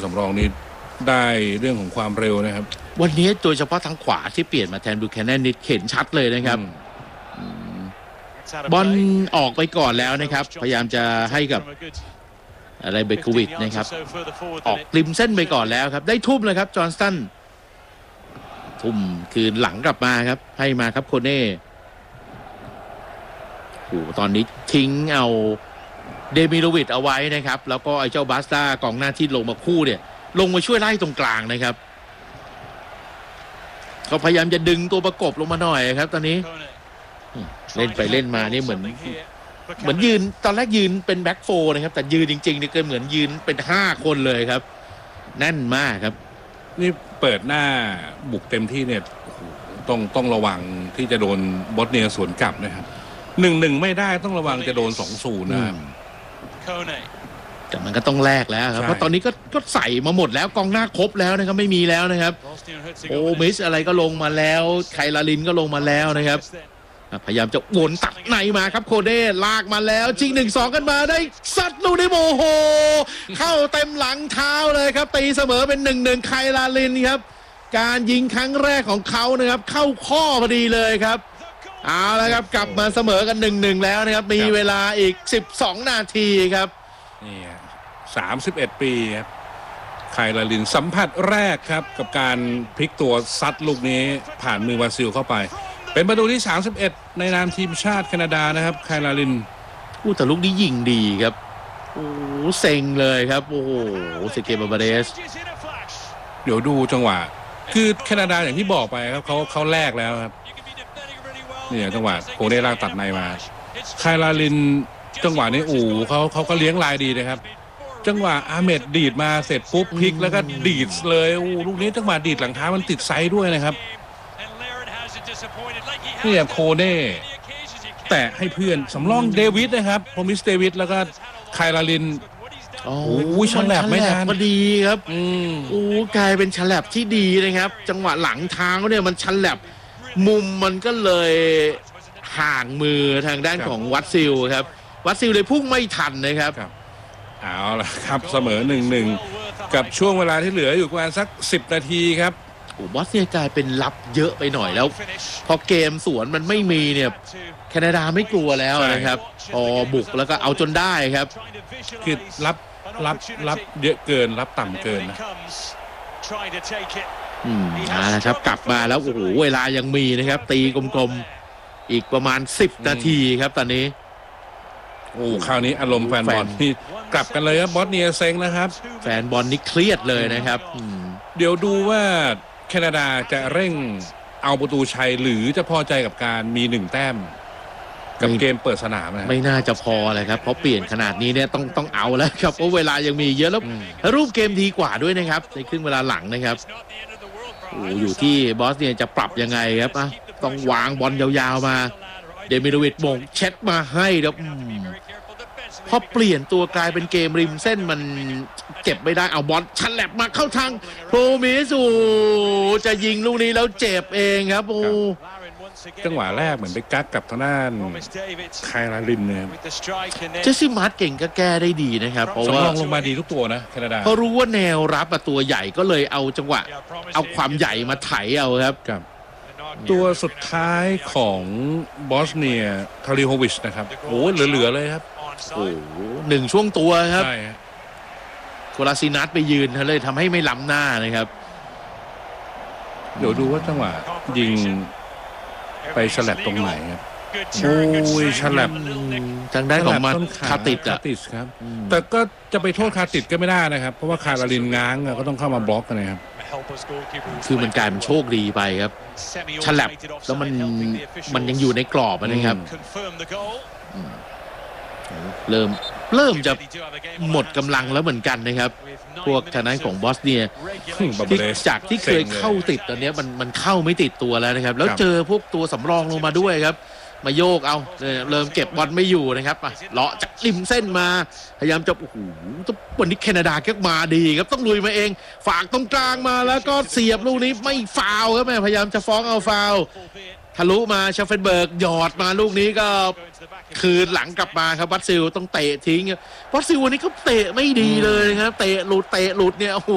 ำรองนี้ได้เรื่องของความเร็วนะครับวันนี้โดยเฉพาะทางขวาที่เปลี่ยนมาแทนบูแคนแนนนี่เห็นชัดเลยนะครับบอลออกไปก่อนแล้วนะครับพยายามจะให้กับอะไรเบควิดนะครับออกริมเส้นไปก่อนแล้วครับได้ทุ่มเลยครับจอห์นสตันทุ่มคืนหลังกลับมาครับให้มาครับโคเน่โอ้ตอนนี้ทิ้งเอาเดมิโลวิดเอาไว้นะครับแล้วก็ไอ้เจ้าบาสต้ากองหน้าที่ลงมาคู่เนี่ยลงมาช่วยไล่ตรงกลางนะครับเขาพยายามจะดึงตัวประกบลงมาหน่อยครับตอนนี้เล่นไปเล่นมานี่เหมือนยืนตอนแรกยืนเป็นแบ็คโฟร์นะครับแต่ยืนจริงๆนี่เกินเหมือนยืนเป็น5คนเลยครับแน่นมากครับนี่เปิดหน้าบุกเต็มที่เนี่ยต้องระวังที่จะโดนบอสเนียสวนกลับนะครับ1-1ไม่ได้ต้องระวังจะโดน2-0นะครับแต่มันก็ต้องแลกแล้วครับเพราะตอนนี้ก็ใส่มาหมดแล้วกองหน้าครบแล้วนะครับไม่มีแล้วนะครับโอมิสอะไรก็ลงมาแล้วไคลาลินก็ลงมาแล้วนะครับพยายามจะวนตัดในมาครับโคเด้ลากมาแล้วชิง 1-2 กันมาได้ซัดลูกนี้โมโหเข้าเต็มหลังเท้าเลยครับตีเสมอเป็น 1-1 ไคลาลินครับการยิงครั้งแรกของเขานะครับเข้าข้อพอดีเลยครับเอาละครับกลับมาเสมอกัน 1-1 แล้วนะครับมีเวลาอีก12 นาทีครับนี่31 ปีครับไคลาลินสัมผัสแรกครับกับการพลิกตัวซัดลูกนี้ผ่านมือวาซิลเข้าไปเป็นประตูที่31ในนามทีมชาติแคนาดานะครับไคลาลินแต่ลูกนี้ยิงดีครับโอ้เซ็งเลยครับโอ้โหเซเกบาบาเดสเดี๋ยวดูจังหวะคือแคนาดาอย่างที่บอกไปครับเขาแลกแล้วครับนี่จังหวะโคเด้ลากตัดในมาไคลาลินจังหวะนี้เขาก็เลี้ยงลายดีนะครับจังหวะอาเมดดีดมาเสร็จปุ๊บพลิกแล้วก็ดีดเลยลูกนี้จังหวะดีดหลังเท้ามันติดไซด์ด้วยนะครับนี่โคเน่แต่ให้เพื่อนสำรองเดวิดนะครับโพมิสเดวิดแล้วก็ไคลาลินฉลับไม่ทันพอดีครับกลายเป็นฉลับที่ดีนะครับจังหวะหลังเท้าเนี่ยมันฉลับมุมมันก็เลยห่างมือทางด้านของวัตซิลครับวัตซิลเลยพุ่งไม่ทันนะครับเอาละครับเสมอ 1-1 กับช่วงเวลาที่เหลืออยู่ประมาณสัก10 นาทีครับบอสเนียกลายเป็นรับเยอะไปหน่อยแล้วพอเกมสวนมันไม่มีเนี่ยแคนาดาไม่กลัวแล้วนะครับพอบุกแล้วก็เอาจนได้ครับคือรับเยอะเกินรับต่ำเกินนะนะครับกลับมาแล้วโอ้โหเวลายังมีนะครับตีกลมๆอีกประมาณ10 นาทีครับตอนนี้คราวนี้อารมณ์แฟนบอลนี่กลับกันเลยครับบอสเนียเซ็งนะครับแฟนบอลนี่เครียดเลยนะครับเดี๋ยวดูว่าแคนาดาจะเร่งเอาประตูชัยหรือจะพอใจกับการมี1 แต้มกับเกมเปิดสนามนะไม่น่าจะพอเลยครับเพราะเปลี่ยนขนาดนี้เนี่ยต้องเอาแล้วครับเพราะเวลายังมีเยอะแล้วรูปเกมดีกว่าด้วยนะครับในครึ่งเวลาหลังนะครับอยู่ที่บอสเนียจะปรับยังไงครับต้องวางบอลยาวๆมาเดมิโลวิดมงเช็ดมาให้แล้วพอเปลี่ยนตัวกลายเป็นเกมริมเส้นมันเก็บไม่ได้เอาบอลฉลับมาเข้าทางโพมิสูจะยิงลูกนี้แล้วเจ็บเองครับจังหวะแรกเหมือนไปกักกับทางด้านไคลาลินเนี่ยเจสซี่มาร์ตเก่งก็แก้ได้ดีนะครับเพราะว่าลงมาดีทุกตัวนะแคนาดาเพราะรู้ว่าแนวรับตัวใหญ่ก็เลยเอาจังหวะเอาความใหญ่มาไถเอาครับตัวสุดท้ายของบอสเนียทาริโฮวิชนะครับเหลือเลยครับ 1 ช่วงตัวครับโคลาซินัสไปยืนเลยทำให้ไม่ล้ำหน้านะครับเดี๋ยวดูว่าจังหวะยิงไปฉลับตรงไหนครับฉลับทางด้านของมาคาติดครับแต่ก็จะไปโทษคาติดก็ไม่ได้นะครับเพราะว่าคาราลินง้างก็ต้องเข้ามาบล็อกกันนะครับคือมันกลายเป็นโชคดีไปครับฉลับแล้วมันยังอยู่ในกรอบนะครับเริ่มจะหมดกำลังแล้วเหมือนกันนะครับพวกทางด้านของบอสเนียจากที่เคยเข้าติดตอนนี้มันเข้าไม่ติดตัวแล้วนะครับแล้วเจอพวกตัวสำรองลงมาด้วยครับมาโยกเอาเริ่มเก็บบอลไม่อยู่นะครับเลาะจากริมเส้นมาพยายามจะวันนี้แคนาดาก็มาดีครับต้องลุยมาเองฝากตรงกลางมาแล้วก็เสียบลูกนี้ไม่ฟาวครับแม่พยายามจะฟ้องเอาฟาวทะลุมาชาเฟนเบิร์กหยอดมาลูกนี้ก็คืนหลังกลับมาครับวัตซิลต้องเตะทิ้งวัตซิลวันนี้ก็เตะไม่ดีเลยครับเตะหลุดเนี่ยโอ้โห